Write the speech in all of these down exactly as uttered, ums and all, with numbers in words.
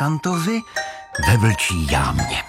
muzikantovi ve Vlčí jámě.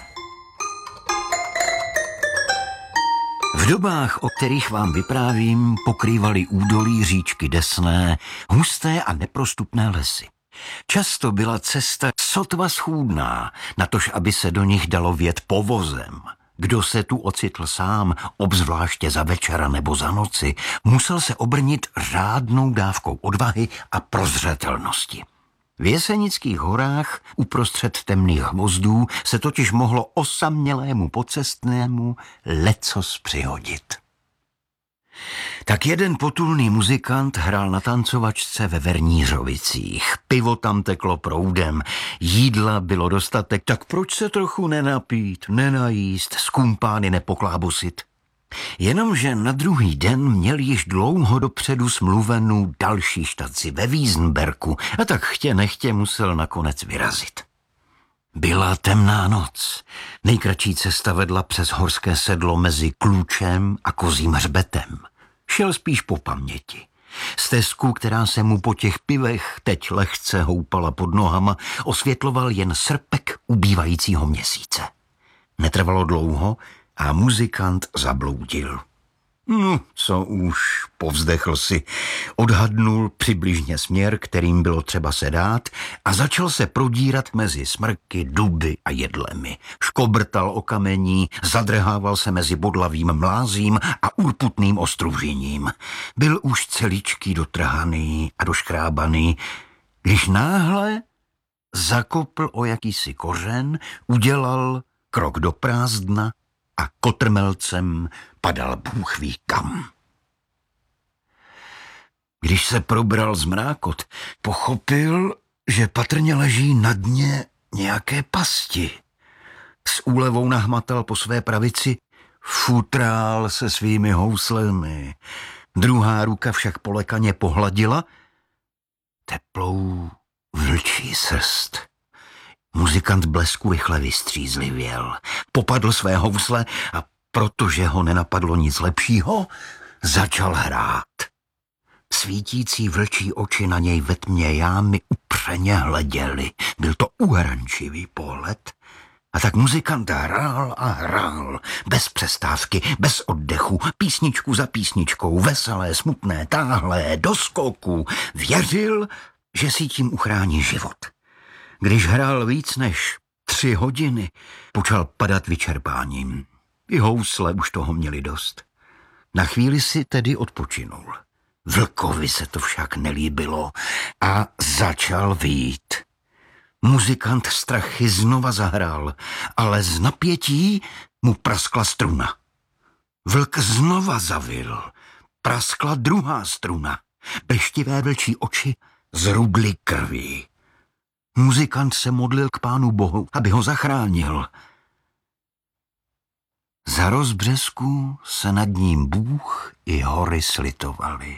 V dobách, o kterých vám vyprávím, pokrývaly údolí říčky Desné husté a neprostupné lesy. Často byla cesta sotva schůdná, natož aby se do nich dalo vjet povozem. Kdo se tu ocitl sám, obzvláště za večera nebo za noci, musel se obrnit řádnou dávkou odvahy a prozřetelnosti. V Jesenických horách uprostřed temných hvozdů se totiž mohlo osamělému pocestnému lecos přihodit. Tak jeden potulný muzikant hrál na tancovačce ve Vernířovicích. Pivo tam teklo proudem, jídla bylo dostatek, tak proč se trochu nenapít, nenajíst, z kumpány nepoklábosit? Jenomže na druhý den měl již dlouho dopředu smluvenou další štaci ve Wiesenberku a tak chtě nechtě musel nakonec vyrazit. Byla temná noc. Nejkratší cesta vedla přes horské sedlo mezi Klučem a Kozím hřbetem. Šel spíš po paměti. Stezku, která se mu po těch pivech teď lehce houpala pod nohama, osvětloval jen srpek ubývajícího měsíce. Netrvalo dlouho a muzikant zabloudil. No, co už, povzdechl si, odhadnul přibližně směr, kterým bylo třeba se dát a začal se prodírat mezi smrky, duby a jedlemi. Škobrtal o kamení, zadrhával se mezi bodlavým mlázím a urputným ostružením. Byl už celičký dotrhaný a doškrábaný, když náhle zakopl o jakýsi kořen, udělal krok do prázdna a kotrmelcem padal bůh ví kam. Když se probral zmrákot, pochopil, že patrně leží na dně nějaké pasti. S úlevou nahmatal po své pravici, futrál se svými houslemi. Druhá ruka však polekaně pohladila teplou vlčí srst. Muzikant blesku rychle vystřízlivěl. Popadl své housle a protože ho nenapadlo nic lepšího, začal hrát. Svítící vlčí oči na něj ve tmě jámy upřeně hleděly. Byl to uhrančivý pohled. A tak muzikant hrál a hrál, bez přestávky, bez oddechu, písničku za písničkou, veselé, smutné, táhlé, do skoku. Věřil, že si tím uchrání život. Když hrál víc než tři hodiny, počal padat vyčerpáním. I housle už toho měli dost. Na chvíli si tedy odpočinul. Vlkovi se to však nelíbilo a začal vít. Muzikant strachy znova zahrál, ale z napětí mu praskla struna. Vlk znova zavil. Praskla druhá struna. Bleštivé vlčí oči zrudly krví. Muzikant se modlil k Pánu Bohu, aby ho zachránil. Za rozbřesku se nad ním Bůh i hory slitovali.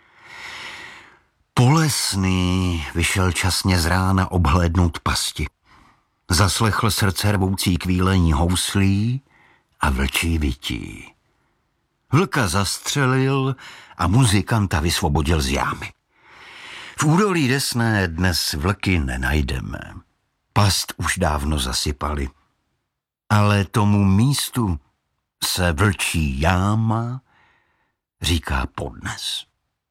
Polesný vyšel časně z rána obhlédnout pasti. Zaslechl srdce rvoucí kvílení houslí a vlčí vytí. Vlka zastřelil a muzikanta vysvobodil z jámy. V údolí Desné dnes vlky nenajdeme. Past už dávno zasypali. Ale tomu místu se Vlčí jáma říká podnes.